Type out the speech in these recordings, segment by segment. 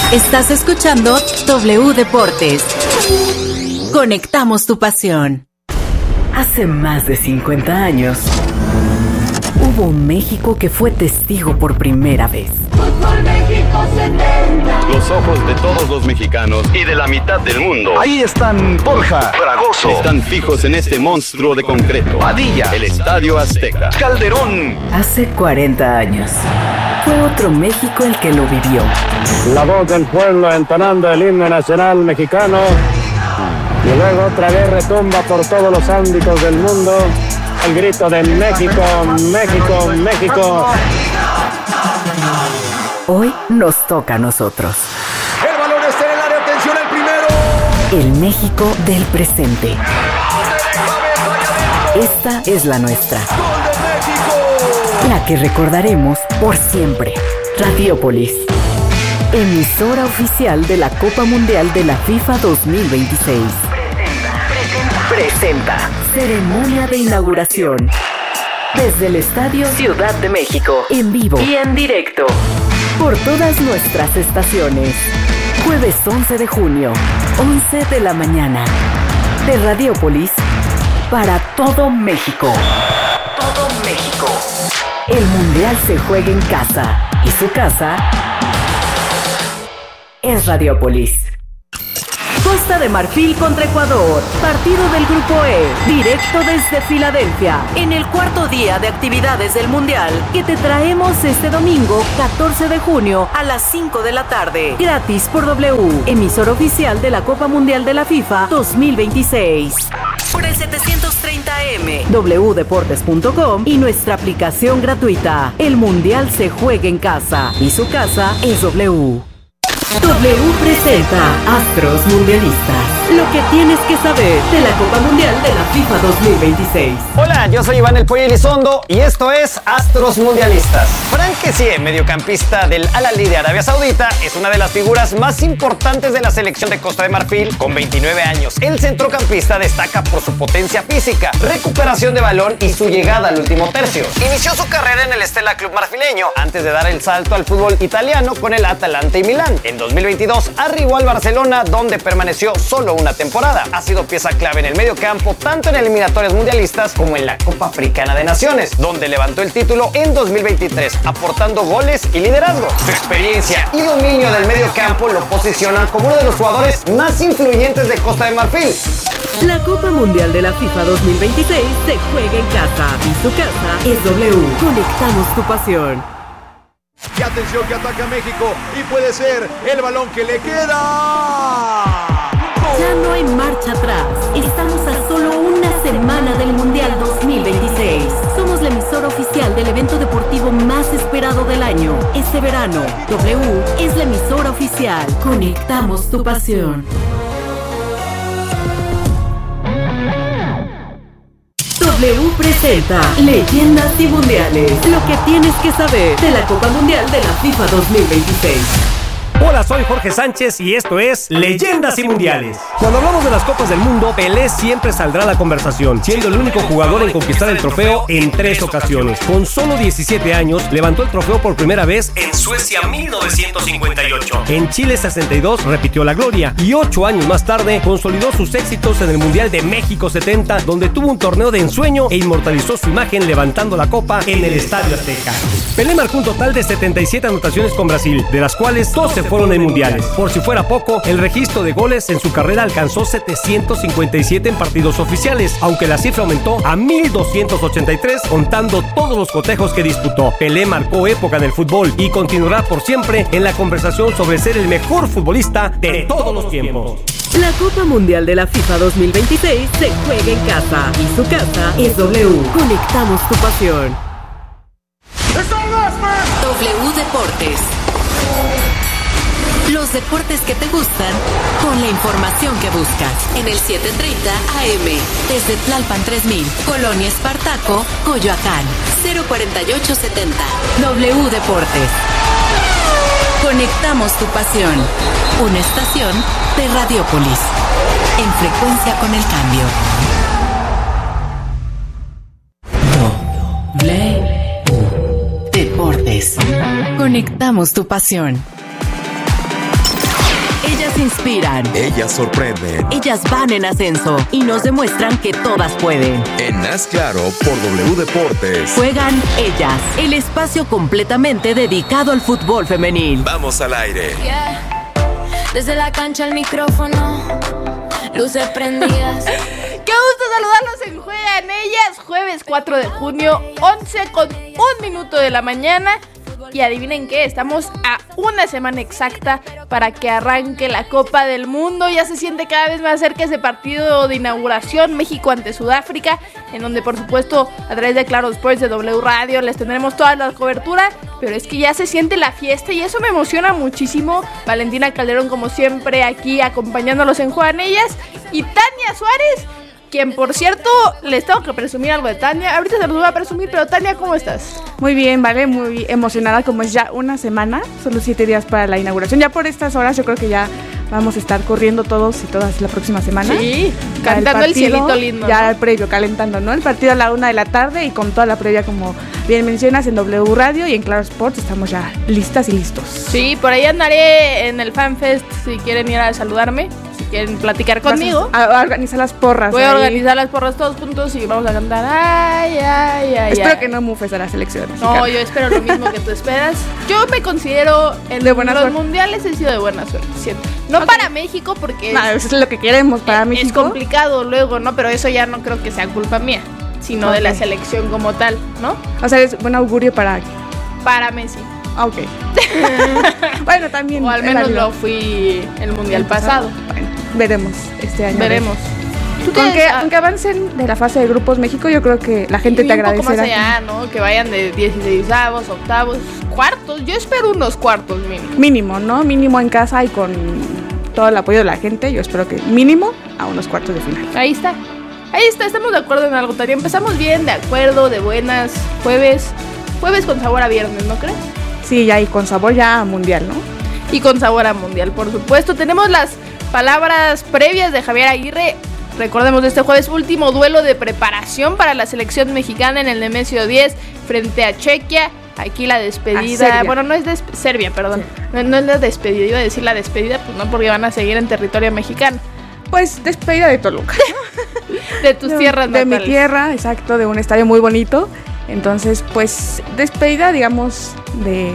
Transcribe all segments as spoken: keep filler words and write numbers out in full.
Estás escuchando W Deportes. Conectamos tu pasión. Hace más de cincuenta años, hubo un México que fue testigo por primera vez. Fútbol México setenta. Los ojos de todos los mexicanos y de la mitad del mundo. Ahí están Borja, Fragoso. Están fijos en este monstruo de concreto. Padilla. El Estadio Azteca. Calderón. Hace cuarenta años, fue otro México el que lo vivió. La voz del pueblo entonando el himno nacional mexicano. Y luego otra vez retumba por todos los ámbitos del mundo el grito de México, México, México. Hoy nos toca a nosotros. El balón está en el área, atención al primero. El México del presente. Esta es la nuestra. ¡Gol de México! La que recordaremos por siempre. Radiopolis, emisora oficial de la Copa Mundial de la FIFA dos mil veintiséis. Presenta, presenta, ceremonia de inauguración. Desde el Estadio Ciudad de México, en vivo y en directo. Por todas nuestras estaciones. Jueves once de junio, once de la mañana. De Radiopolis, para todo México. Todo México. El Mundial se juega en casa. Y su casa es Radiopolis. Costa de Marfil contra Ecuador. Partido del Grupo E, directo desde Filadelfia, en el cuarto día de actividades del Mundial, que te traemos este domingo, catorce de junio, a las cinco de la tarde. Gratis por W, emisor oficial de la Copa Mundial de la FIFA dos mil veintiséis. Por el setecientos treinta M, w deportes punto com y nuestra aplicación gratuita. El Mundial se juega en casa y su casa es W. W presenta Astros Mundialistas. Lo que tienes que saber de la Copa Mundial de la FIFA dos mil veintiséis. Hola, yo soy Iván El Pollo Elizondo y esto es Astros Mundialistas. Frank Kessie, mediocampista del Al-Ahly de Arabia Saudita, es una de las figuras más importantes de la selección de Costa de Marfil. Con veintinueve años, el centrocampista destaca por su potencia física, recuperación de balón y su llegada al último tercio. Inició su carrera en el Stella Club marfileño antes de dar el salto al fútbol italiano con el Atalanta y Milán. En dos mil veintidós arribó al Barcelona, donde permaneció solo una temporada. Ha sido pieza clave en el medio campo, tanto en eliminatorias mundialistas como en la Copa Africana de Naciones, donde levantó el título en dos mil veintitrés, aportando goles y liderazgo. Su experiencia y dominio del medio campo lo posicionan como uno de los jugadores más influyentes de Costa de Marfil. La Copa Mundial de la FIFA dos mil veintiséis se juega en casa y su casa es W. Conectamos tu pasión. Y atención que ataca México y puede ser el balón que le queda. Ya no hay marcha atrás. Estamos a solo una semana del Mundial dos mil veintiséis. Somos la emisora oficial del evento deportivo más esperado del año. Este verano, W es la emisora oficial. Conectamos tu pasión. W presenta Leyendas y Mundiales. Lo que tienes que saber de la Copa Mundial de la FIFA dos mil veintiséis. Hola, soy Jorge Sánchez y esto es Leyendas y Mundiales. Cuando hablamos de las Copas del Mundo, Pelé siempre saldrá a la conversación, siendo el único jugador en conquistar el trofeo en tres ocasiones. Con solo diecisiete años, levantó el trofeo por primera vez en Suecia mil novecientos cincuenta y ocho. En Chile sesenta y dos repitió la gloria y ocho años más tarde consolidó sus éxitos en el Mundial de México setenta, donde tuvo un torneo de ensueño e inmortalizó su imagen levantando la copa en el Estadio Azteca. Pelé marcó un total de setenta y siete anotaciones con Brasil, de las cuales doce fueron en mundiales. Por si fuera poco, el registro de goles en su carrera alcanzó setecientos cincuenta y siete en partidos oficiales, aunque la cifra aumentó a mil doscientos ochenta y tres contando todos los cotejos que disputó. Pelé marcó época en el fútbol y continuará por siempre en la conversación sobre ser el mejor futbolista de todos los tiempos. La Copa Mundial de la FIFA dos mil veintiséis se juega en casa y su casa es W. Conectamos tu pasión. W Deportes. Los deportes que te gustan con la información que buscas. En el setecientos treinta A M. Desde Tlalpan tres mil. Colonia Espartaco, Coyoacán. cero cuarenta y ocho setenta. W Deportes. Conectamos tu pasión. Una estación de Radiopolis. En frecuencia con el cambio. W Deportes. Conectamos tu pasión. Ellas inspiran. Ellas sorprenden. Ellas van en ascenso y nos demuestran que todas pueden. En Haz Claro por W Deportes. Juegan Ellas, el espacio completamente dedicado al fútbol femenil. Vamos al aire. Yeah. Desde la cancha al micrófono, luces prendidas. Qué gusto saludarlos en Juegan Ellas, jueves cuatro de junio, once con un minuto de la mañana. Y adivinen qué, estamos a una semana exacta para que arranque la Copa del Mundo. Ya se siente cada vez más cerca ese partido de inauguración, México ante Sudáfrica, en donde por supuesto a través de Claro Sports, de W Radio, les tendremos toda la cobertura. Pero es que ya se siente la fiesta y eso me emociona muchísimo. Valentina Calderón, como siempre, aquí acompañándolos en Juegan Ellas. Y Tania Suárez, quien por cierto, les tengo que presumir algo de Tania. Ahorita se los voy a presumir, pero Tania, ¿cómo estás? Muy bien, vale, muy emocionada, como es ya una semana, solo siete días para la inauguración. Ya por estas horas yo creo que ya vamos a estar corriendo todos y todas la próxima semana. Sí, cantando el, partido, el cielito lindo. Ya ¿no? el previo, calentando, ¿no? El partido a la una de la tarde y con toda la previa, como bien mencionas, en W Radio y en Claro Sports estamos ya listas y listos. Sí, por ahí andaré en el FanFest si quieren ir a saludarme. Quieren platicar conmigo. A, a organizar las porras. Voy ahí. a organizar las porras todos juntos y vamos a cantar. Ay, ay, ay. Espero ay. que no mufes a la selección mexicana. No, yo espero lo mismo que tú esperas. Yo me considero en de buena los suerte. mundiales he sido de buena suerte, siento. No okay. Para México porque no, es, eso es lo que queremos para es, México. Es complicado luego, ¿no? Pero eso ya no creo que sea culpa mía, sino okay. de la selección como tal, ¿no? O sea, es buen augurio para para Messi. Ok. Bueno, también. O al menos lo fui el mundial el pasado. pasado. Bueno, veremos este año. Veremos. Aunque, aunque avancen de la fase de grupos México, yo creo que la gente y te agradecerá. Un poco más allá, ¿no? Que vayan de dieciseisavos, octavos, cuartos. Yo espero unos cuartos mínimo. Mínimo, ¿no? Mínimo en casa y con todo el apoyo de la gente. Yo espero que mínimo a unos cuartos de final. Ahí está. Ahí está. Estamos de acuerdo en algo, Tania. Empezamos bien, de acuerdo, de buenas. Jueves. Jueves con sabor a viernes, ¿no crees? Sí, ya, y con sabor ya a mundial, ¿no? Y con sabor a mundial, por supuesto. Tenemos las palabras previas de Javier Aguirre. Recordemos este jueves, último duelo de preparación para la selección mexicana en el Nemesio diez frente a Chequia. Aquí la despedida, bueno, no es de Serbia, perdón. No, no es la despedida, iba a decir la despedida, pues no, porque van a seguir en territorio mexicano. Pues despedida de Toluca. De tus de, tierras de natales. Mi tierra, exacto, de un estadio muy bonito. Entonces, pues, despedida, digamos, de,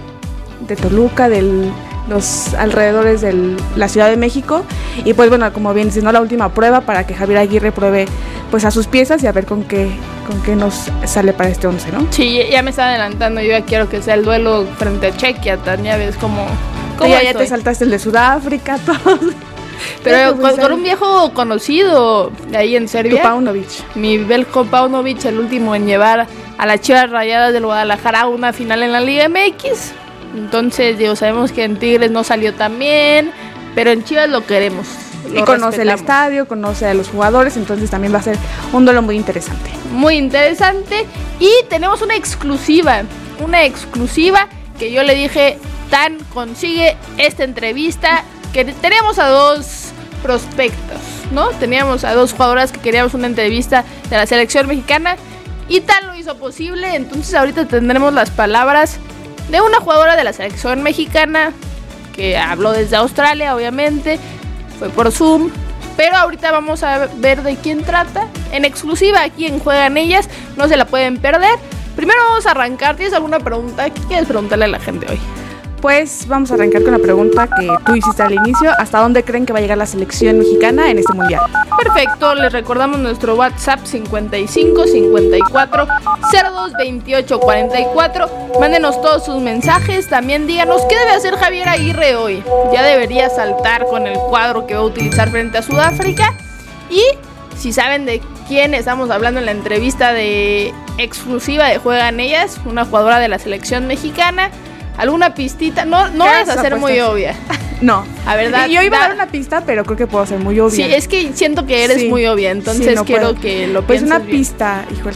de Toluca, de los alrededores de la Ciudad de México. Y pues, bueno, como bien dices, ¿no? La última prueba para que Javier Aguirre pruebe, pues, a sus piezas y a ver con qué, con qué nos sale para este once, ¿no? Sí, ya me está adelantando. Yo ya quiero que sea el duelo frente a Chequia, Tania, ves cómo... ¿Cómo ya, ya te saltaste el de Sudáfrica, todo... Pero con, con un viejo conocido de ahí en Serbia, Paunovic. Mi Veljko Paunovic, el último en llevar a las Chivas Rayadas del Guadalajara a una final en la Liga M X. Entonces, digo, sabemos que en Tigres no salió tan bien, pero en Chivas lo queremos. Lo y conoce el estadio, conoce a los jugadores, entonces también va a ser un duelo muy interesante. Muy interesante. Y tenemos una exclusiva, una exclusiva que yo le dije, Tan, consigue esta entrevista. Que tenemos a dos prospectos, ¿no? Teníamos a dos jugadoras que queríamos una entrevista de la selección mexicana y Tan lo hizo posible. Entonces ahorita tendremos las palabras de una jugadora de la selección mexicana que habló desde Australia, obviamente, fue por Zoom, pero ahorita vamos a ver de quién trata en exclusiva aquí en Juegan Ellas, no se la pueden perder. Primero vamos a arrancar. ¿Tienes alguna pregunta? ¿Qué quieres preguntarle a la gente hoy? Pues vamos a arrancar con la pregunta que tú hiciste al inicio. ¿Hasta dónde creen que va a llegar la selección mexicana en este mundial? Perfecto, les recordamos nuestro WhatsApp cincuenta y cinco, cincuenta y cuatro, cero dos, veintiocho, cuarenta y cuatro. Mándenos todos sus mensajes. También díganos qué debe hacer Javier Aguirre hoy. Ya debería saltar con el cuadro que va a utilizar frente a Sudáfrica. Y si saben de quién estamos hablando en la entrevista de exclusiva de Juegan Ellas, una jugadora de la selección mexicana, ¿alguna pistita? No, no vas a ser muy obvia. No. A verdad. Yo iba a dar una pista, pero creo que puedo ser muy obvia. Sí, es que siento que eres sí, muy obvia, entonces sí, no quiero puedo. que lo pues pienses una bien. Pista, híjole.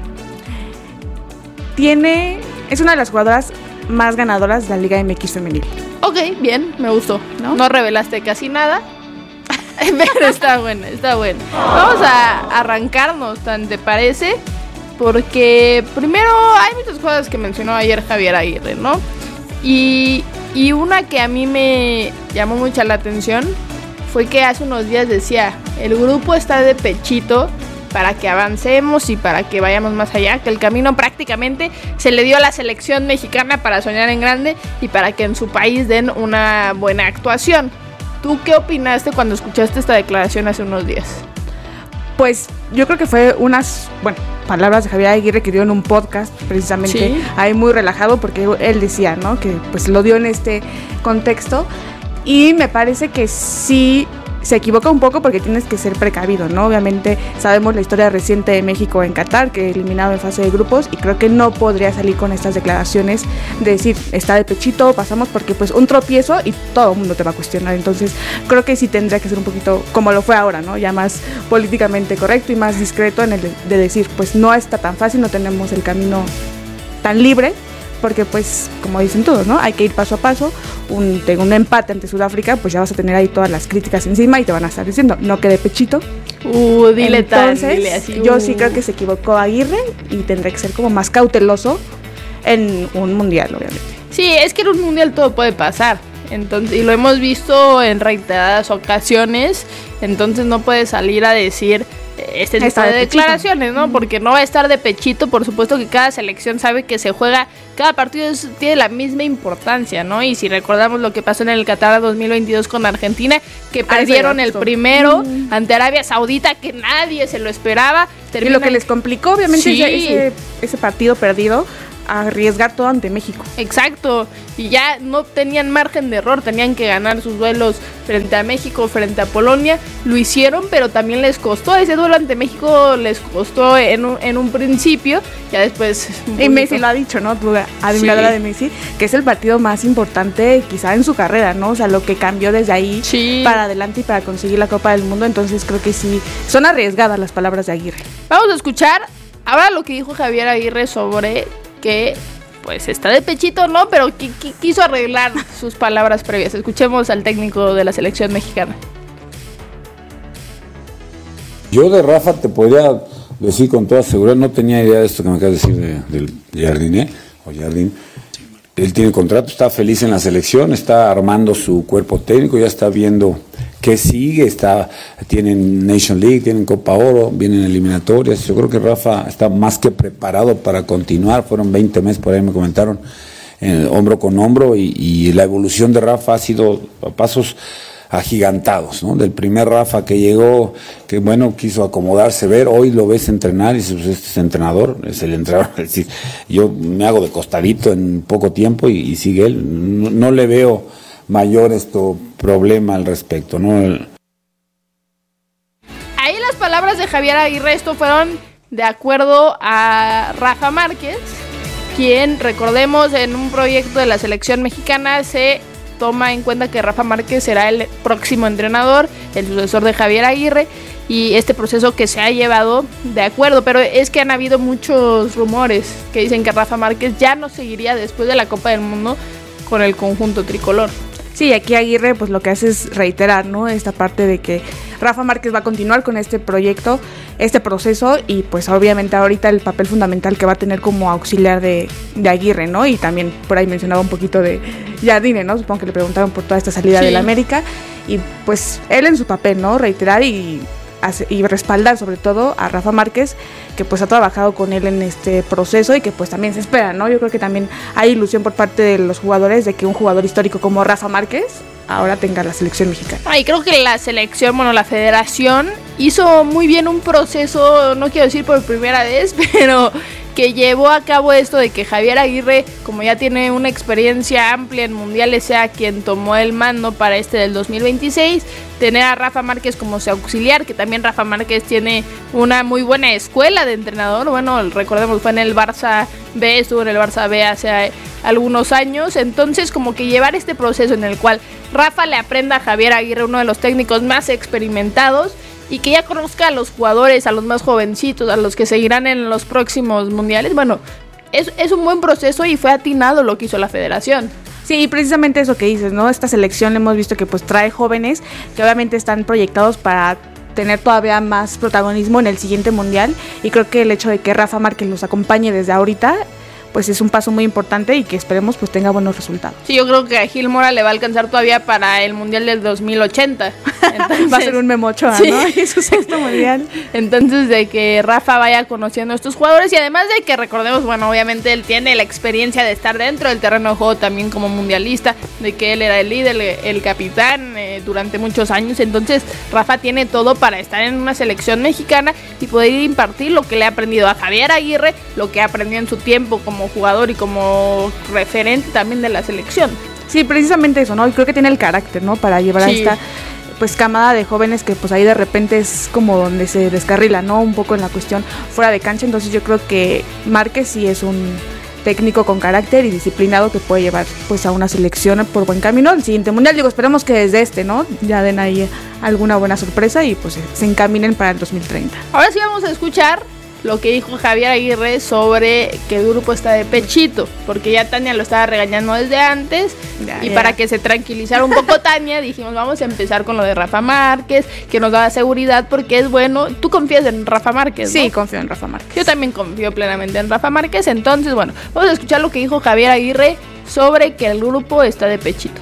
Tiene... Es una de las jugadoras más ganadoras de la Liga M X femenil. Ok, bien, me gustó. No, no revelaste casi nada. Pero está bueno, está bueno. Vamos a arrancarnos, ¿tan te parece? Porque primero hay muchas cosas que mencionó ayer Javier Aguirre, ¿no? Y Y una que a mí me llamó mucho la atención fue que hace unos días decía, el grupo está de pechito para que avancemos y para que vayamos más allá, que el camino prácticamente se le dio a la selección mexicana para soñar en grande y para que en su país den una buena actuación. ¿Tú qué opinaste cuando escuchaste esta declaración hace unos días? Pues yo creo que fue unas, bueno, palabras de Javier Aguirre que dio en un podcast, precisamente, sí. Ahí muy relajado, porque él decía, ¿no? Que pues lo dio en este contexto, y me parece que sí se equivoca un poco porque tienes que ser precavido, ¿no? Obviamente sabemos la historia reciente de México en Qatar, que eliminado en fase de grupos, y creo que no podría salir con estas declaraciones de decir, está de pechito, pasamos, porque pues un tropiezo y todo el mundo te va a cuestionar. Entonces creo que sí tendría que ser un poquito como lo fue ahora, ¿no? Ya más políticamente correcto y más discreto en el de, de decir, pues no está tan fácil, no tenemos el camino tan libre, porque pues como dicen todos, ¿no? Hay que ir paso a paso. Un, de un empate ante Sudáfrica, pues ya vas a tener ahí todas las críticas encima y te van a estar diciendo, no quede pechito. Uh, dile Entonces, tan, dile así. Yo uh. sí creo que se equivocó Aguirre y tendrá que ser como más cauteloso en un mundial, obviamente. Sí, es que en un mundial todo puede pasar. Entonces, y lo hemos visto en reiteradas ocasiones. Entonces no puede salir a decir este tipo de, de declaraciones, ¿no? Porque no va a estar de pechito. Por supuesto que cada selección sabe que se juega, cada partido es, tiene la misma importancia, ¿no? Y si recordamos lo que pasó en el Qatar dos mil veintidós con Argentina, que ah, perdieron el primero mm. ante Arabia Saudita, que nadie se lo esperaba. Termina... Y lo que les complicó, obviamente, sí. ese, ese, ese partido perdido, arriesgar todo ante México. Exacto, y ya no tenían margen de error, tenían que ganar sus duelos frente a México, frente a Polonia, lo hicieron, pero también les costó, ese duelo ante México les costó en un, en un principio, ya después... Y Messi lo ha dicho, ¿no? Tu admiradora sí. de Messi, que es el partido más importante quizá en su carrera, ¿no? O sea, lo que cambió desde ahí sí. para adelante y para conseguir la Copa del Mundo, entonces creo que sí, son arriesgadas las palabras de Aguirre. Vamos a escuchar ahora lo que dijo Javier Aguirre sobre... que pues está de pechito, ¿no? Pero qu- qu- quiso arreglar sus palabras previas. Escuchemos al técnico de la selección mexicana. Yo de Rafa te podría decir con toda seguridad, no tenía idea de esto que me acabas de decir de, del Jardiné, o Jardín. Él tiene contrato, está feliz en la selección, está armando su cuerpo técnico, ya está viendo qué sigue, está, tienen Nation League, tienen Copa Oro, vienen eliminatorias. Yo creo que Rafa está más que preparado para continuar. Fueron veinte meses, por ahí me comentaron, eh, hombro con hombro, y, y la evolución de Rafa ha sido a pasos agigantados, ¿no? Del primer Rafa que llegó, que bueno, quiso acomodarse, ver, hoy lo ves entrenar y dices, pues este es entrenador, es el entrenador, es decir, yo me hago de costadito en poco tiempo y, y sigue él, no, no le veo mayor esto problema al respecto, ¿no? Ahí las palabras de Javier Aguirre, esto fueron de acuerdo a Rafa Márquez, quien, recordemos, en un proyecto de la selección mexicana se toma en cuenta que Rafa Márquez será el próximo entrenador, el sucesor de Javier Aguirre, y este proceso que se ha llevado de acuerdo, pero es que han habido muchos rumores que dicen que Rafa Márquez ya no seguiría después de la Copa del Mundo con el conjunto tricolor. Sí, aquí Aguirre pues lo que hace es reiterar, ¿no? Esta parte de que Rafa Márquez va a continuar con este proyecto, este proceso, y pues obviamente ahorita el papel fundamental que va a tener como auxiliar de, de Aguirre, ¿no? Y también por ahí mencionaba un poquito de Jardine, ¿no? Supongo que le preguntaron por toda esta salida sí. del América, y pues él en su papel, ¿no? Reiterar y, y respaldar sobre todo a Rafa Márquez, que pues ha trabajado con él en este proceso y que pues también se espera, ¿no? Yo creo que también hay ilusión por parte de los jugadores de que un jugador histórico como Rafa Márquez ahora tenga la selección mexicana. Ah, y creo que la selección, bueno, la federación hizo muy bien un proceso, no quiero decir por primera vez, pero que llevó a cabo esto de que Javier Aguirre, como ya tiene una experiencia amplia en mundiales, sea quien tomó el mando para este del dos mil veintiséis, tener a Rafa Márquez como su auxiliar, que también Rafa Márquez tiene una muy buena escuela de entrenador. Bueno, recordemos, fue en el Barça B, estuvo en el Barça B hace algunos años, entonces como que llevar este proceso en el cual Rafa le aprenda a Javier Aguirre, uno de los técnicos más experimentados, y que ya conozca a los jugadores, a los más jovencitos, a los que seguirán en los próximos mundiales. Bueno, es, es un buen proceso y fue atinado lo que hizo la federación. Sí, precisamente eso que dices, ¿no? Esta selección hemos visto que pues trae jóvenes que obviamente están proyectados para tener todavía más protagonismo en el siguiente mundial, y creo que el hecho de que Rafa Márquez los acompañe desde ahorita pues es un paso muy importante y que esperemos pues tenga buenos resultados. Sí, yo creo que a Gil Mora le va a alcanzar todavía para el Mundial del dos mil ochenta. Entonces, va a ser un Memo Ochoa, sí, ¿no? Y su sexto Mundial. Entonces, de que Rafa vaya conociendo a estos jugadores y además de que recordemos, bueno, obviamente él tiene la experiencia de estar dentro del terreno de juego también como mundialista, de que él era el líder, el, el capitán eh, durante muchos años. Entonces, Rafa tiene todo para estar en una selección mexicana y poder impartir lo que le ha aprendido a Javier Aguirre, lo que aprendió en su tiempo como jugador y como referente también de la selección. Sí, precisamente eso, ¿no? Y creo que tiene el carácter, ¿no? Para llevar sí. a esta pues camada de jóvenes que pues ahí de repente es como donde se descarrila, ¿no? Un poco en la cuestión fuera de cancha. Entonces yo creo que Márquez sí es un técnico con carácter y disciplinado que puede llevar pues a una selección por buen camino al siguiente mundial. Digo, esperemos que desde este, ¿no? Ya den ahí alguna buena sorpresa y pues se encaminen para el dos mil treinta. Ahora sí vamos a escuchar lo que dijo Javier Aguirre sobre que el grupo está de pechito, porque ya Tania lo estaba regañando desde antes, ya, y ya. Para que se tranquilizara un poco Tania, dijimos vamos a empezar con lo de Rafa Márquez, que nos da seguridad porque es bueno. ¿Tú confías en Rafa Márquez, Sí, ¿no? confío en Rafa Márquez. Yo también confío plenamente en Rafa Márquez, entonces bueno, vamos a escuchar lo que dijo Javier Aguirre sobre que el grupo está de pechito.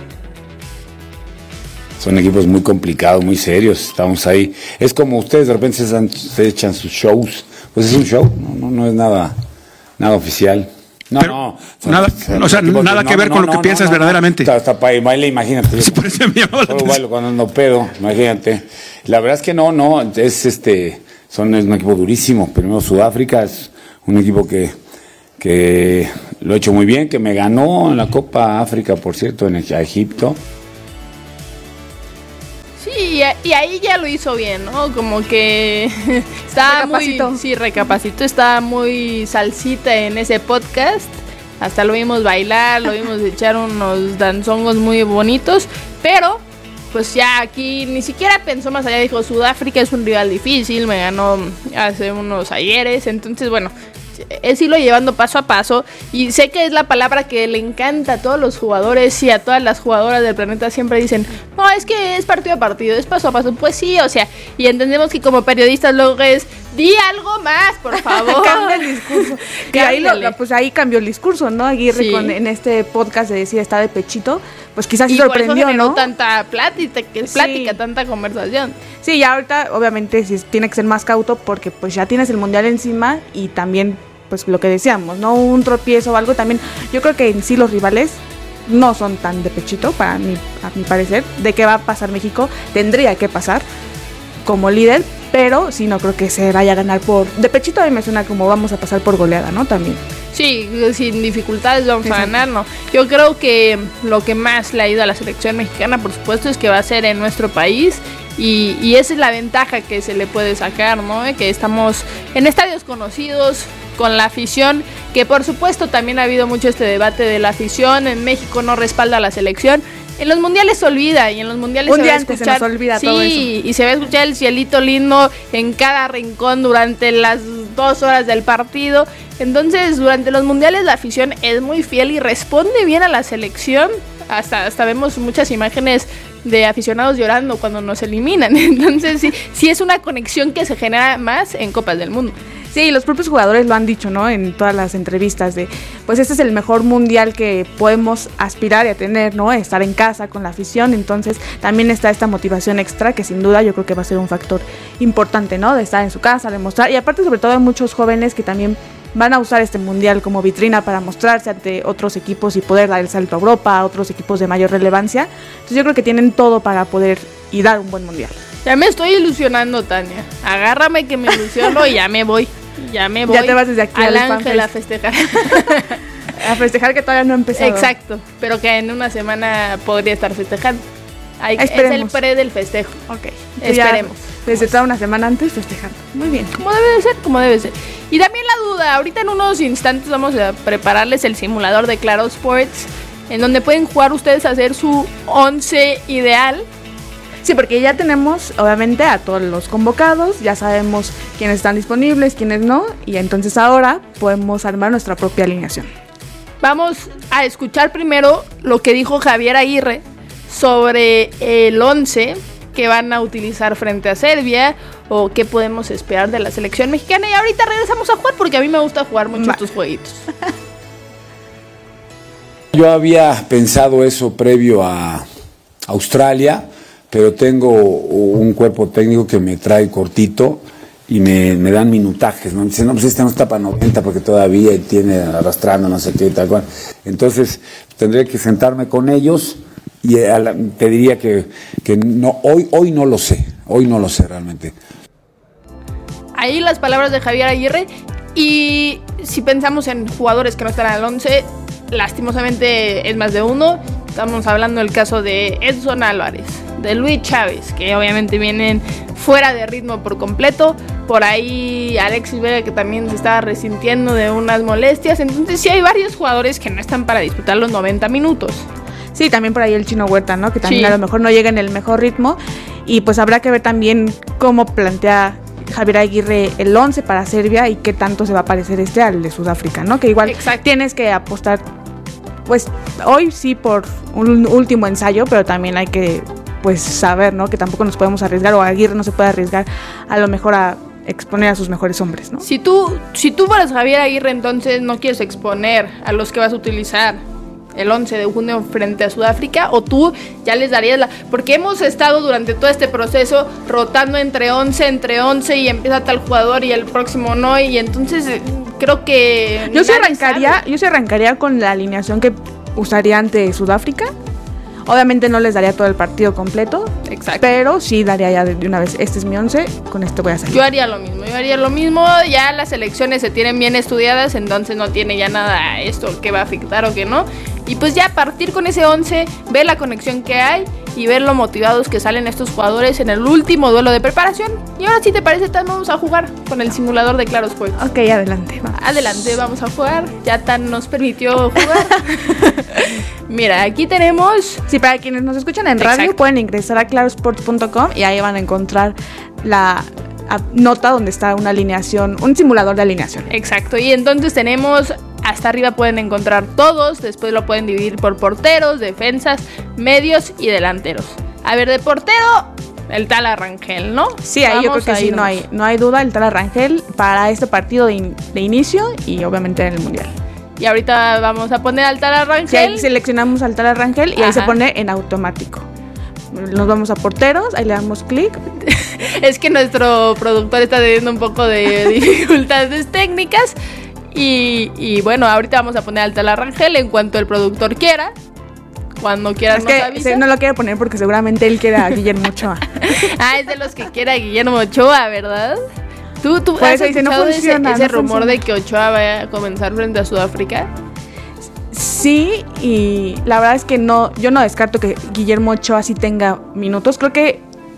Son equipos muy complicados, muy serios, estamos ahí. Es como ustedes de repente se, se echan sus shows. Pues es un show, no, no, no es nada, nada oficial. No, Pero no. Son, nada, son o sea, nada que, que ver no, con no, lo que no, piensas no, verdaderamente. Hasta, hasta para baile, imagínate. Sí, por eso me llamó la atención. Bailo cuando ando pedo, imagínate. La verdad es que no, no, es este, son es un equipo durísimo. Primero Sudáfrica es un equipo que, que lo ha hecho muy bien, que me ganó en la Copa África, por cierto, en a Egipto. Sí, y ahí ya lo hizo bien, ¿no? Como que estaba muy, sí, recapacitó, estaba muy salsita en ese podcast. Hasta lo vimos bailar, lo vimos echar unos danzongos muy bonitos, pero pues ya aquí ni siquiera pensó más allá, dijo Sudáfrica es un rival difícil, me ganó hace unos ayeres, entonces bueno, es irlo llevando paso a paso y sé que es la palabra que le encanta a todos los jugadores y a todas las jugadoras del planeta, siempre dicen, no, es que es partido a partido, es paso a paso, pues sí, o sea, y entendemos que como periodistas luego es, di algo más, por favor. Cambia el discurso. Y ahí, lo, pues ahí cambió el discurso, ¿no? Aguirre sí. con, en este podcast de decir está de pechito, pues quizás se sorprendió, por eso generó ¿no? tanta plática, plática sí. tanta conversación. Sí, ya ahorita obviamente sí, tiene que ser más cauto porque pues ya tienes el mundial encima y también pues lo que decíamos, ¿no? Un tropiezo o algo también. Yo creo que en sí los rivales no son tan de pechito, para mí, a mi parecer. De qué va a pasar México, tendría que pasar como líder, pero sí no creo que se vaya a ganar por... De pechito a mí me suena como vamos a pasar por goleada, ¿no? También. Sí, sin dificultades vamos Exacto. a ganar, ¿no? Yo creo que lo que más le ha ido a la selección mexicana, por supuesto, es que va a ser en nuestro país. Y, y esa es la ventaja que se le puede sacar, ¿no? Que estamos en estadios conocidos, con la afición, que por supuesto también ha habido mucho este debate de la afición. En México no respalda a la selección. En los mundiales se olvida y en los mundiales Un se día va a antes escuchar, se nos olvida sí, todo eso. Y se va a escuchar el cielito lindo en cada rincón durante las dos horas del partido. Entonces, durante los mundiales la afición es muy fiel y responde bien a la selección. Hasta, hasta vemos muchas imágenes de aficionados llorando cuando nos eliminan. Entonces, sí, sí es una conexión que se genera más en Copas del Mundo. Sí, los propios jugadores lo han dicho, ¿no? En todas las entrevistas de, pues este es el mejor mundial que podemos aspirar a tener, ¿no? Estar en casa con la afición, entonces también está esta motivación extra que sin duda yo creo que va a ser un factor importante, ¿no? De estar en su casa, de mostrar, y aparte sobre todo hay muchos jóvenes que también van a usar este mundial como vitrina para mostrarse ante otros equipos y poder dar el salto a Europa, a otros equipos de mayor relevancia. Entonces yo creo que tienen todo para poder y dar un buen mundial. Ya me estoy ilusionando, Tania. Agárrame que me ilusiono y ya me voy. Ya me voy. Ya te vas desde aquí al Ángel a festejar. A festejar que todavía no ha empezado. Exacto, pero que en una semana podría estar festejando. Hay, es el pre del festejo. Ok. Esperemos. Desde toda una semana antes festejando. Muy bien. Como debe de ser, como debe ser. Y también la duda, ahorita en unos instantes vamos a prepararles el simulador de Claro Sports, en donde pueden jugar ustedes a hacer su once ideal. Sí, porque ya tenemos obviamente a todos los convocados, ya sabemos quiénes están disponibles, quiénes no, y entonces ahora podemos armar nuestra propia alineación. Vamos a escuchar primero lo que dijo Javier Aguirre sobre el once que van a utilizar frente a Serbia o qué podemos esperar de la selección mexicana, y ahorita regresamos a jugar porque a mí me gusta jugar mucho Va. estos jueguitos. Yo había pensado eso previo a Australia, pero tengo un cuerpo técnico que me trae cortito y me, me dan minutajes, ¿no? Dicen, no, pues este no está para noventa porque todavía tiene arrastrando, no sé qué, tal cual. Entonces, tendré que sentarme con ellos y a la, te diría que, que no, hoy, hoy no lo sé, hoy no lo sé realmente. Ahí las palabras de Javier Aguirre. Y si pensamos en jugadores que no están al once, lastimosamente es más de uno. Estamos hablando del caso de Edson Álvarez, de Luis Chávez, que obviamente vienen fuera de ritmo por completo. Por ahí Alexis Vega, que también se estaba resintiendo de unas molestias. Entonces sí hay varios jugadores que no están para disputar los noventa minutos. Sí, también por ahí el Chino Huerta, ¿no? Que también Sí. a lo mejor no llega en el mejor ritmo. Y pues habrá que ver también cómo plantea Javier Aguirre el once para Serbia y qué tanto se va a parecer este al de Sudáfrica, ¿no? Que igual Exacto. tienes que apostar, pues hoy sí por un último ensayo, pero también hay que pues saber, ¿no? Que tampoco nos podemos arriesgar, o Aguirre no se puede arriesgar a lo mejor a exponer a sus mejores hombres, ¿no? Si tú, si tú fueras Javier Aguirre, entonces no quieres exponer a los que vas a utilizar el once de junio frente a Sudáfrica, o tú ya les darías la... Porque hemos estado durante todo este proceso rotando entre once, entre once y empieza tal jugador y el próximo no, y entonces eh, creo que... Yo sí arrancaría, yo sí arrancaría con la alineación que usaría ante Sudáfrica. Obviamente no les daría todo el partido completo. Exacto. Pero sí daría ya de una vez, este es mi once, con este voy a salir. Yo haría lo mismo, yo haría lo mismo. Ya las elecciones se tienen bien estudiadas, entonces no tiene ya nada esto que va a afectar o que no. Y pues ya partir con ese once, ver la conexión que hay y ver lo motivados que salen estos jugadores en el último duelo de preparación. Y ahora, si te parece, Tan, vamos a jugar con el simulador de Claros Juegos. Ok, adelante. Vamos. Adelante, vamos a jugar. Ya Tan nos permitió jugar. Mira, aquí tenemos... Sí, para quienes nos escuchan en radio, Exacto. pueden ingresar a claro sports punto com y ahí van a encontrar la nota donde está una alineación, un simulador de alineación. Exacto, y entonces tenemos... Hasta arriba pueden encontrar todos, después lo pueden dividir por porteros, defensas, medios y delanteros. A ver, de portero, el Tala Rangel, ¿no? Sí, ahí Vamos yo creo que sí, no hay, no hay duda, el Tala Rangel para este partido de, in, de inicio y obviamente en el Mundial. Y ahorita vamos a poner al Tala Rangel. Sí, ahí seleccionamos al Tala Rangel y Ajá. ahí se pone en automático. Nos vamos a porteros, ahí le damos clic. Es que nuestro productor está teniendo un poco de dificultades técnicas. Y, y bueno, ahorita vamos a poner al Tala Rangel en cuanto el productor quiera. Cuando quiera es nos que avisa. No lo quiere poner porque seguramente él quiere a Guillermo Ochoa. Ah, es de los que quiere a Guillermo Ochoa, ¿verdad? ¿Tú, tú pues has escuchado no funciona, ese, ese no rumor funciona. de que Ochoa va a comenzar frente a Sudáfrica? Sí, y la verdad es que no, yo no descarto que Guillermo Ochoa sí tenga minutos. Creo que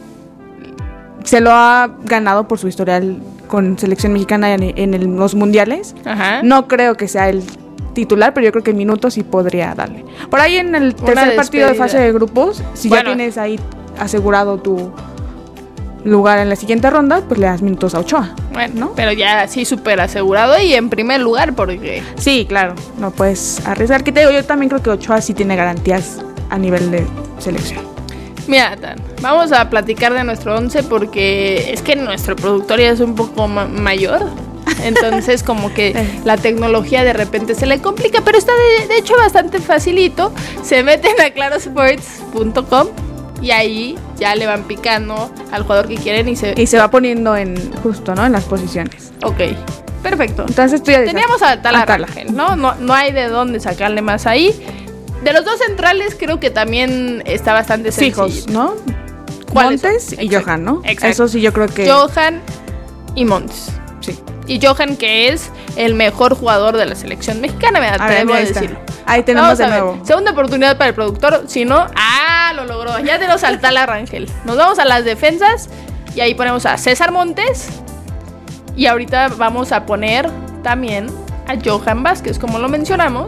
se lo ha ganado por su historial con selección mexicana en, en el, los mundiales. Ajá. No creo que sea el titular, pero yo creo que minutos sí podría darle. Por ahí en el tercer despedida. partido de fase de grupos, si bueno. ya tienes ahí asegurado tu lugar en la siguiente ronda, pues le das minutos a Ochoa. Bueno, ¿no? Pero ya sí súper asegurado y en primer lugar porque... Sí, claro, no puedes arriesgar. Que te digo, yo también creo que Ochoa sí tiene garantías a nivel de selección. Mira, Tan, vamos a platicar de nuestro once porque es que nuestro productor ya es un poco ma- mayor. Entonces como que la tecnología de repente se le complica, pero está de, de hecho bastante facilito. Se meten a claro sports punto com y ahí ya le van picando al jugador que quieren y se... Y se va poniendo en justo, ¿no? En las posiciones. Ok, perfecto. Entonces tú ya dices, teníamos a Tala Rangel, ¿no? ¿no? No hay de dónde sacarle más ahí. De los dos centrales creo que también está bastante sencillo. Fijos, ¿no? Montes y Exacto. Johan, ¿no? Exacto. Eso sí yo creo que... Johan y Montes. Sí. Y Johan, que es el mejor jugador de la selección mexicana, me atrevo a, ver, a decirlo. Ahí tenemos de nuevo. Segunda oportunidad para el productor, si no... ¡Ah! Lo logró. Ya tenemos al Tala Rangel. Nos vamos a las defensas y ahí ponemos a César Montes. Y ahorita vamos a poner también a Johan Vázquez, como lo mencionamos.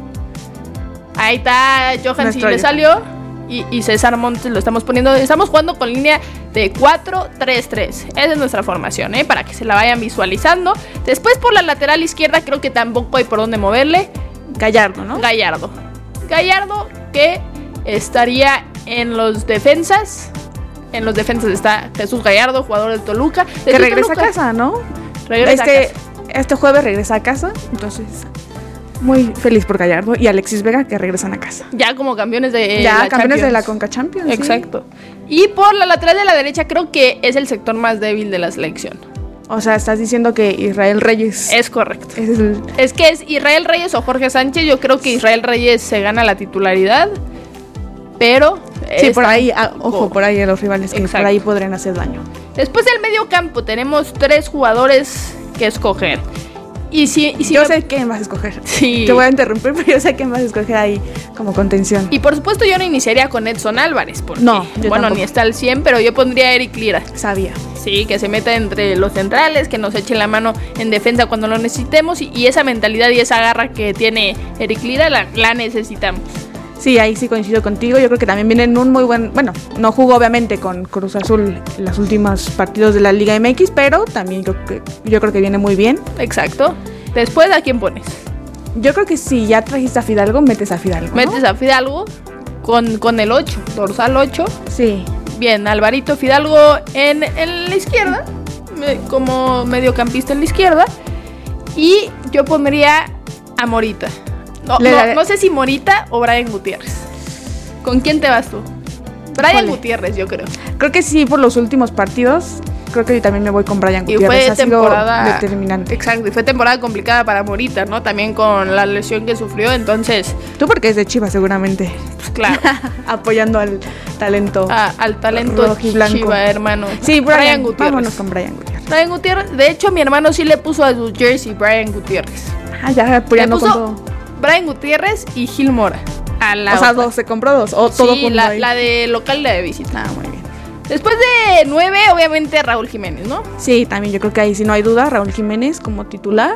Ahí está Johan, si le salió. Y, y César Montes lo estamos poniendo. Estamos jugando con línea de cuatro tres tres. Esa es nuestra formación, ¿eh? Para que se la vayan visualizando. Después por la lateral izquierda creo que tampoco hay por dónde moverle. Gallardo, ¿no? Gallardo. Gallardo que estaría en los defensas. En los defensas está Jesús Gallardo, jugador del Toluca. Que regresa Toluca. a casa, ¿no? Regresa este, a casa. Este jueves regresa a casa, entonces... muy feliz por Gallardo y Alexis Vega que regresan a casa. Ya como campeones de ya la campeones Champions. de la Conca Champions. Exacto. Sí. Y por la lateral de la derecha creo que es el sector más débil de la selección. O sea, estás diciendo que Israel Reyes... Es correcto. Es, el... es que es Israel Reyes o Jorge Sánchez. Yo creo que Israel Reyes se gana la titularidad, pero... Sí, por ahí, ah, ojo, por ahí a los rivales que Exacto. por ahí podrían hacer daño. Después del medio campo tenemos tres jugadores que escoger. Y si, y si yo me... sé quién vas a escoger. Sí. Te voy a interrumpir, pero yo sé quién vas a escoger ahí como contención. Y por supuesto yo no iniciaría con Edson Álvarez, porque no, yo bueno, tampoco. Ni está al cien, pero yo pondría a Eric Lira. Sabía. Sí, que se meta entre los centrales, que nos eche la mano en defensa cuando lo necesitemos y, y esa mentalidad y esa garra que tiene Eric Lira la, la necesitamos. Sí, ahí sí coincido contigo. Yo creo que también viene en un muy buen... Bueno, no jugó obviamente con Cruz Azul en los últimos partidos de la Liga M X, pero también yo, yo creo que viene muy bien. Exacto. Después, ¿a quién pones? Yo creo que si ya trajiste a Fidalgo, metes a Fidalgo, ¿no? Metes a Fidalgo con, con el ocho, dorsal ocho. Sí. Bien, Alvarito Fidalgo en, en la izquierda, como mediocampista en la izquierda. Y yo pondría a Morita. No, no, no sé si Morita o Brian Gutiérrez. ¿Con quién te vas tú? Brian Vale. Gutiérrez, yo creo. Creo que sí, por los últimos partidos. Creo que yo también me voy con Brian Gutiérrez. Y fue ha temporada sido determinante. Exacto, y fue temporada complicada para Morita, ¿no? También con la lesión que sufrió, entonces... Tú porque es de Chivas, seguramente. Pues claro. Apoyando al talento. Ah, al talento Chiva, hermano. Sí, Brian, Brian Gutiérrez. Vámonos con Brian Gutiérrez. Brian Gutiérrez. De hecho, mi hermano sí le puso a su jersey Brian Gutiérrez. Ah, ya apoyando con todo. Brian Gutiérrez y Gil Mora. A la o sea, dos, se compró dos. O todo sí, la, la de local y la de visita. Ah, muy bien. Después de nueve, obviamente Raúl Jiménez, ¿no? Sí, también yo creo que ahí sí no hay duda. Raúl Jiménez como titular.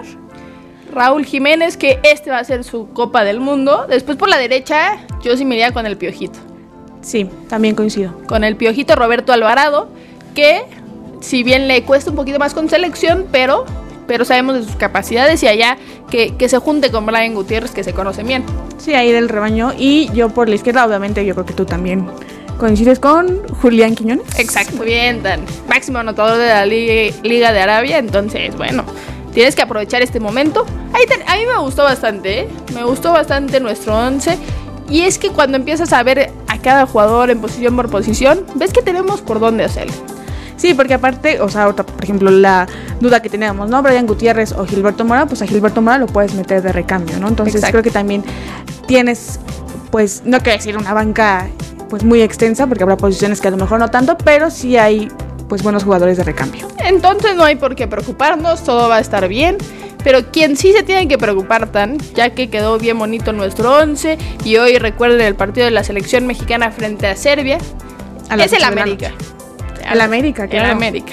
Raúl Jiménez, que este va a ser su Copa del Mundo. Después por la derecha, yo sí me iría con el Piojito. Sí, también coincido. Con el Piojito Roberto Alvarado, que si bien le cuesta un poquito más con selección, pero... pero sabemos de sus capacidades y allá que, que se junte con Brian Gutiérrez, que se conocen bien. Sí, ahí del rebaño. Y yo por la izquierda, obviamente, yo creo que tú también coincides con Julián Quiñones. Exacto, bien, tan máximo anotador de la Liga, Liga de Arabia. Entonces, bueno, tienes que aprovechar este momento. Ahí te, a mí me gustó bastante, ¿eh? Me gustó bastante nuestro once. Y es que cuando empiezas a ver a cada jugador en posición por posición, ves que tenemos por dónde hacerlo. Sí, porque aparte, o sea, otra, por ejemplo, la duda que teníamos, ¿no? Brian Gutiérrez o Gilberto Mora, pues a Gilberto Mora lo puedes meter de recambio, ¿no? Entonces Exacto. creo que también tienes, pues, no quiero decir una banca pues muy extensa, porque habrá posiciones que a lo mejor no tanto, pero sí hay pues buenos jugadores de recambio. Entonces no hay por qué preocuparnos, todo va a estar bien. Pero quien sí se tiene que preocupar, Tan, ya que quedó bien bonito nuestro once y hoy recuerden el partido de la selección mexicana frente a Serbia, a es el América. El América, claro. El América.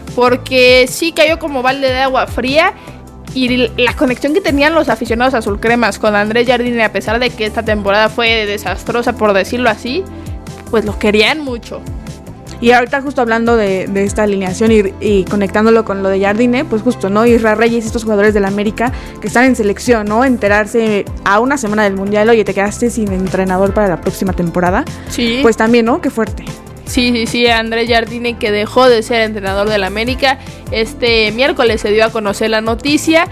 Porque sí cayó como balde de agua fría y la conexión que tenían los aficionados azulcremas con Andrés Jardine, a pesar de que esta temporada fue desastrosa, por decirlo así, pues lo querían mucho. Y ahorita justo hablando de, de esta alineación y, y conectándolo con lo de Jardine, pues justo, ¿no? Israel Reyes, estos jugadores del América que están en selección, ¿no? Enterarse a una semana del Mundial, oye, te quedaste sin entrenador para la próxima temporada. Sí. Pues también, ¿no? Qué fuerte. Sí, sí, sí, Andrés Jardine, que dejó de ser entrenador del América. Este miércoles se dio a conocer la noticia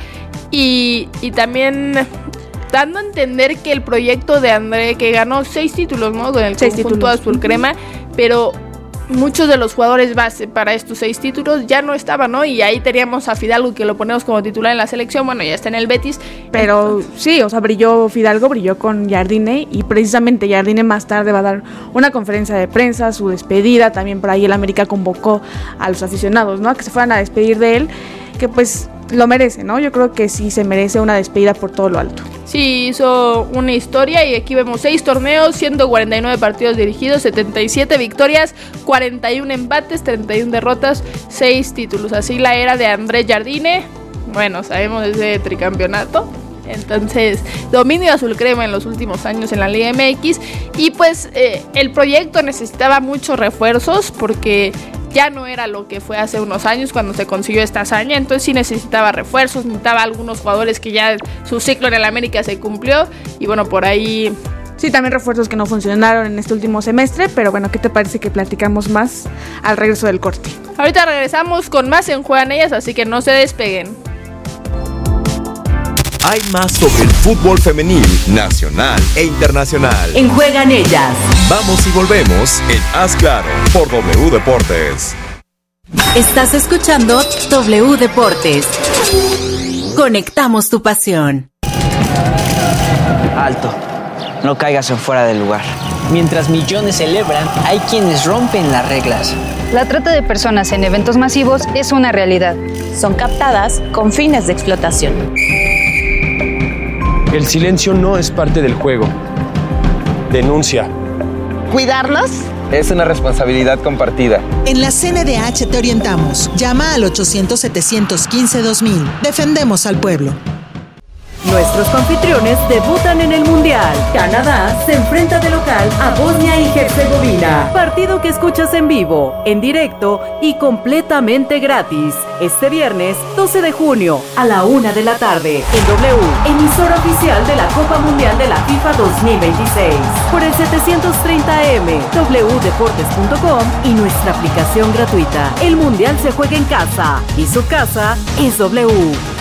y, y también dando a entender que el proyecto de Andrés, que ganó seis títulos, ¿no? Con el seis conjunto títulos. Azul crema, pero muchos de los jugadores base para estos seis títulos ya no estaban, ¿no? Y ahí teníamos a Fidalgo, que lo ponemos como titular en la selección, bueno, ya está en el Betis. Pero sí, o sea, brilló Fidalgo, brilló con Jardine, y precisamente Jardine más tarde va a dar una conferencia de prensa, su despedida, también por ahí el América convocó a los aficionados, ¿no? A que se fueran a despedir de él, que pues lo merece, ¿no? Yo creo que sí se merece una despedida por todo lo alto. Sí, hizo una historia y aquí vemos seis torneos, ciento cuarenta y nueve partidos dirigidos, setenta y siete victorias, cuarenta y uno empates, treinta y una derrotas, seis títulos. Así la era de Andrés Jardine, bueno, sabemos ese tricampeonato. Entonces, dominio azul crema en los últimos años en la Liga M X. Y pues eh, el proyecto necesitaba muchos refuerzos porque ya no era lo que fue hace unos años cuando se consiguió esta hazaña. Entonces sí necesitaba refuerzos, necesitaba algunos jugadores que ya su ciclo en el América se cumplió. Y bueno, por ahí... Sí, también refuerzos que no funcionaron en este último semestre. Pero bueno, ¿qué te parece que platicamos más al regreso del corte? Ahorita regresamos con más en Juegan Ellas, así que no se despeguen. hay más sobre el fútbol femenil, nacional e internacional. En Juegan Ellas. Vamos y volvemos en Haz Claro por W Deportes. Estás escuchando W Deportes. Conectamos tu pasión. Alto, no caigas en fuera del lugar. Mientras millones celebran, hay quienes rompen las reglas. La trata de personas en eventos masivos es una realidad. Son captadas con fines de explotación. El silencio no es parte del juego. Denuncia. ¿Cuidarnos? Es una responsabilidad compartida. En la C N D H te orientamos. Llama al ochocientos, setecientos quince, dos mil. Defendemos al pueblo. Nuestros anfitriones debutan en el Mundial. Canadá se enfrenta de local a Bosnia y Herzegovina. Partido que escuchas en vivo, en directo y completamente gratis. Este viernes doce de junio a la una de la tarde en W, emisora oficial de la Copa Mundial de la FIFA dos mil veintiséis. Por el setecientos treinta A M, w deportes punto com y nuestra aplicación gratuita. El Mundial se juega en casa y su casa es W.